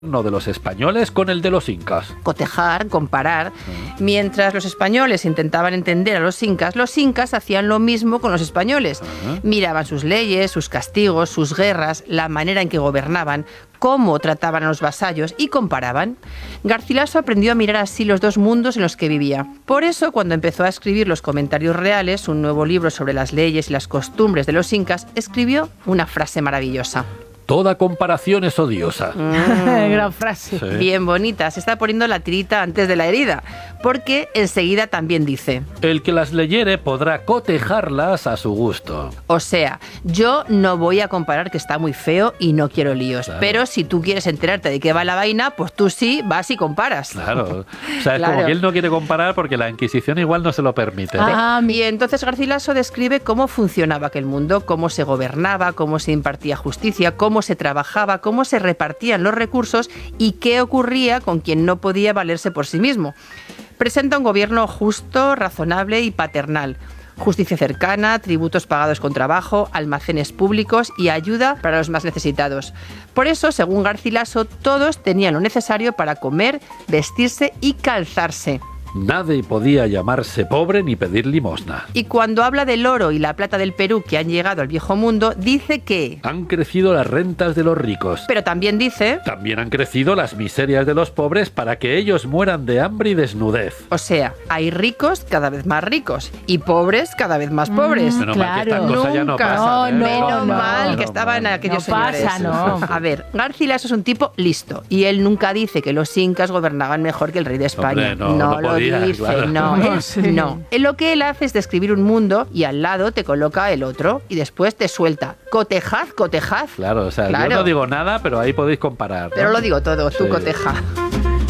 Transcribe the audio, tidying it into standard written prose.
de los españoles con el de los incas. Cotejar, comparar. Mientras los españoles intentaban entender a los incas hacían lo mismo con los españoles. Miraban sus leyes, sus castigos, sus guerras, la manera en que gobernaban, cómo trataban a los vasallos y comparaban. Garcilaso aprendió a mirar así los dos mundos en los que vivía. Por eso, cuando empezó a escribir Los Comentarios Reales, un nuevo libro sobre las leyes y las costumbres de los incas, escribió una frase maravillosa. Toda comparación es odiosa. Gran frase. Sí. Bien bonita, se está poniendo la tirita antes de la herida, porque enseguida también dice: El que las leyere podrá cotejarlas a su gusto. o sea, yo no voy a comparar, que está muy feo y no quiero líos, Claro. pero si tú quieres enterarte de qué va la vaina, pues tú sí vas y comparas. Claro. O sea, es Claro. como que él no quiere comparar porque la Inquisición igual no se lo permite. Y entonces Garcilaso describe cómo funcionaba aquel mundo, cómo se gobernaba, cómo se impartía justicia, cómo se trabajaba, cómo se repartían los recursos y qué ocurría con quien no podía valerse por sí mismo. Presenta un gobierno justo, razonable y paternal. Justicia cercana, tributos pagados con trabajo, almacenes públicos y ayuda para los más necesitados. Por eso, según Garcilaso, todos tenían lo necesario para comer, vestirse y calzarse. Nadie podía llamarse pobre ni pedir limosna. Y cuando habla del oro y la plata del Perú que han llegado al viejo mundo, dice que... Han crecido las rentas de los ricos. Pero también dice... También han crecido las miserias de los pobres para que ellos mueran de hambre y desnudez. O sea, hay ricos cada vez más ricos y pobres cada vez más pobres. Menos mal que claro. esta cosa ya no Nunca. pasa. ¿eh? Menos no, mal que no, estaban no. aquellos No señores. pasa, no. A ver, Garcilaso es un tipo listo y él nunca dice que los incas gobernaban mejor que el rey de España. Hombre, no lo podía, dice, claro. no. No, sí. No. Lo que él hace es describir un mundo y al lado te coloca el otro y después te suelta. Cotejad, cotejad. Claro, o sea, Claro. yo no digo nada, pero ahí podéis comparar, ¿no? Pero lo digo todo, tú Sí. coteja.